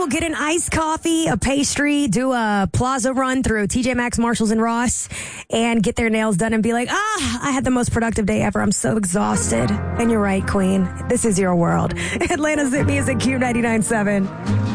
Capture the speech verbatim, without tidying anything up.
will get an iced coffee, a pastry, do a plaza run through T J Maxx, Marshalls, and Ross, and get their nails done and be like, ah, I had the most productive day ever. I'm so exhausted. And you're right, Queen. This is your world. Atlanta's Hit Music, Q ninety-nine point seven.